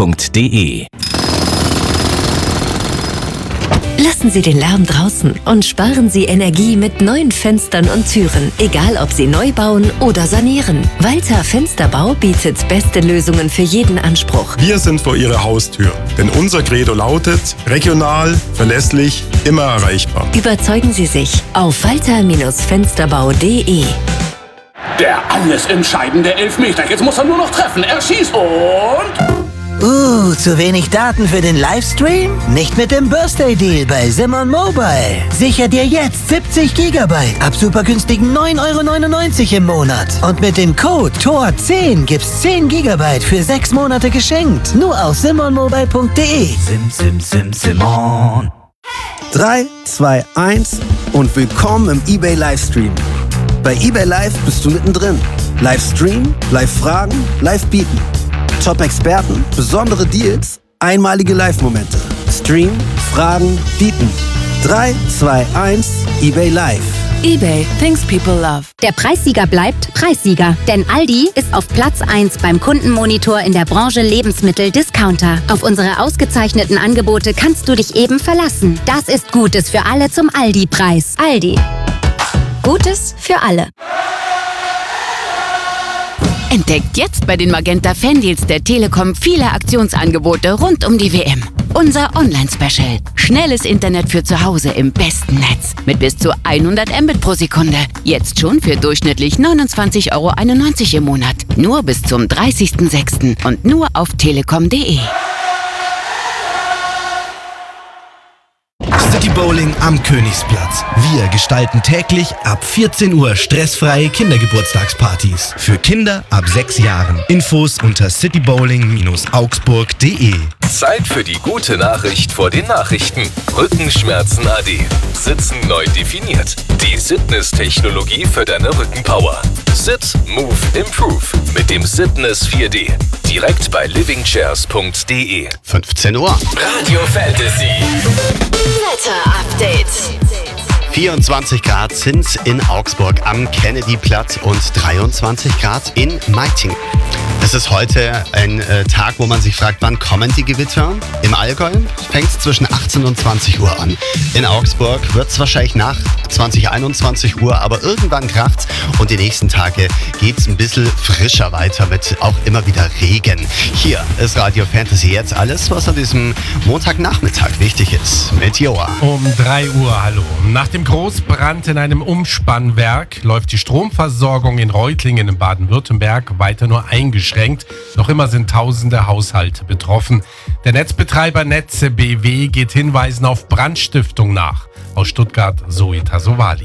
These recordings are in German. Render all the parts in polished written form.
fensterbau.de. Lassen Sie den Lärm draußen und sparen Sie Energie mit neuen Fenstern und Türen, egal ob Sie neu bauen oder sanieren. Walter Fensterbau bietet beste Lösungen für jeden Anspruch. Wir sind vor Ihrer Haustür, denn unser Credo lautet: regional, verlässlich, immer erreichbar. Überzeugen Sie sich auf walter-fensterbau.de. Der alles entscheidende Elfmeter. Jetzt muss er nur noch treffen. Er schießt und... zu wenig Daten für den Livestream? Nicht mit dem Birthday Deal bei Simon Mobile. Sicher dir jetzt 70 GB ab super günstigen 9,99 € im Monat. Und mit dem Code TOR10 gibt's 10 GB für 6 Monate geschenkt. Nur auf simonmobile.de. Simon. 3, 2, 1 und willkommen im eBay Livestream. Bei eBay Live bist du mittendrin. Livestream, Live-Fragen, Live-Bieten. Top-Experten, besondere Deals, einmalige Live-Momente. Stream, Fragen, Bieten. 3, 2, 1, eBay Live. eBay, things people love. Der Preissieger bleibt Preissieger, denn Aldi ist auf Platz 1 beim Kundenmonitor in der Branche Lebensmittel-Discounter. Auf unsere ausgezeichneten Angebote kannst du dich eben verlassen. Das ist Gutes für alle zum Aldi-Preis. Aldi. Gutes für alle. Entdeckt jetzt bei den Magenta Fandeals der Telekom viele Aktionsangebote rund um die WM. Unser Online-Special. Schnelles Internet für zu Hause im besten Netz. Mit bis zu 100 Mbit pro Sekunde. Jetzt schon für durchschnittlich 29,91 € im Monat. Nur bis zum 30.06. und nur auf telekom.de. City Bowling am Königsplatz. Wir gestalten täglich ab 14 Uhr stressfreie Kindergeburtstagspartys. Für Kinder ab 6 Jahren. Infos unter citybowling-augsburg.de. Zeit für die gute Nachricht vor den Nachrichten. Rückenschmerzen AD. Sitzen neu definiert. Die Sitness-Technologie für deine Rückenpower. Sit, Move, Improve mit dem Sitness 4D. Direkt bei livingchairs.de. 15 Uhr. Radio Fantasy. Wetter-Update. 24 Grad sind in Augsburg am Kennedyplatz und 23 Grad in Meitingen. Es ist heute ein Tag, wo man sich fragt, wann kommen die Gewitter? Im Allgäu fängt es zwischen 18 und 20 Uhr an. In Augsburg wird es wahrscheinlich nach 21 Uhr, aber irgendwann kracht's und die nächsten Tage geht es ein bisschen frischer weiter mit auch immer wieder Regen. Hier ist Radio Fantasy jetzt alles, was an diesem Montagnachmittag wichtig ist. Mit Joa. Um 3 Uhr, hallo. Nach dem Großbrand in einem Umspannwerk läuft die Stromversorgung in Reutlingen in Baden-Württemberg weiter nur eingeschränkt. Noch immer sind tausende Haushalte betroffen. Der Netzbetreiber Netze BW geht Hinweisen auf Brandstiftung nach. Aus Stuttgart Zoe Tasovali.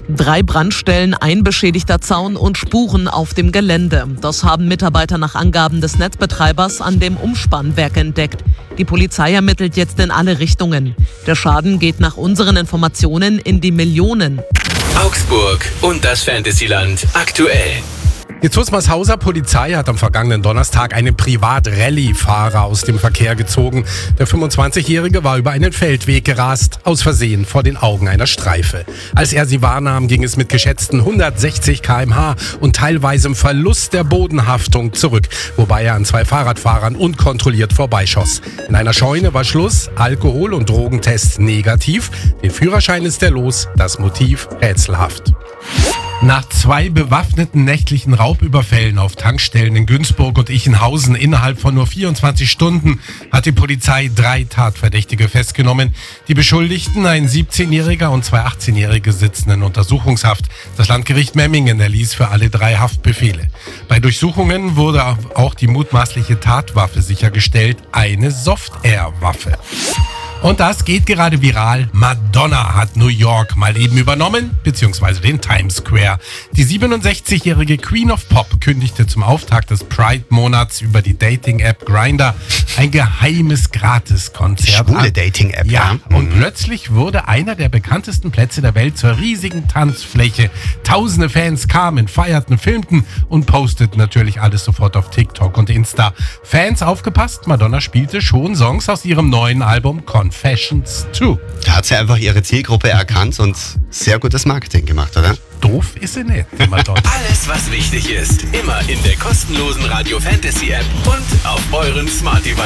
3 Brandstellen, ein beschädigter Zaun und Spuren auf dem Gelände. Das haben Mitarbeiter nach Angaben des Netzbetreibers an dem Umspannwerk entdeckt. Die Polizei ermittelt jetzt in alle Richtungen. Der Schaden geht nach unseren Informationen in die Millionen. Augsburg und das Fantasyland aktuell. Die Zusmarshauser Polizei hat am vergangenen Donnerstag einen Privat-Rallye-Fahrer aus dem Verkehr gezogen. Der 25-Jährige war über einen Feldweg gerast, aus Versehen vor den Augen einer Streife. Als er sie wahrnahm, ging es mit geschätzten 160 km/h und teilweise im Verlust der Bodenhaftung zurück, wobei er an 2 Fahrradfahrern unkontrolliert vorbeischoss. In einer Scheune war Schluss, Alkohol- und Drogentest negativ. Den Führerschein ist er los, das Motiv rätselhaft. Nach 2 bewaffneten nächtlichen Raubüberfällen auf Tankstellen in Günzburg und Ichenhausen innerhalb von nur 24 Stunden hat die Polizei 3 Tatverdächtige festgenommen. Die Beschuldigten, ein 17-Jähriger und 2 18-Jährige, sitzen in Untersuchungshaft. Das Landgericht Memmingen erließ für alle 3 Haftbefehle. Bei Durchsuchungen wurde auch die mutmaßliche Tatwaffe sichergestellt, eine Soft-Air-Waffe. Und das geht gerade viral. Madonna hat New York mal eben übernommen, beziehungsweise den Times Square. Die 67-jährige Queen of Pop kündigte zum Auftakt des Pride-Monats über die Dating-App Grindr ein geheimes Gratiskonzert an. Schwule Dating-App, ja. Und plötzlich wurde einer der bekanntesten Plätze der Welt zur riesigen Tanzfläche. Tausende Fans kamen, feierten, filmten und posteten natürlich alles sofort auf TikTok und Insta. Fans aufgepasst, Madonna spielte schon Songs aus ihrem neuen Album Confessions 2. Da hat sie einfach ihre Zielgruppe erkannt und sehr gutes Marketing gemacht, oder? Doof ist sie nicht, die Madonna. Alles, was wichtig ist, immer in der kostenlosen Radio Fantasy App und auf euren Smart Device.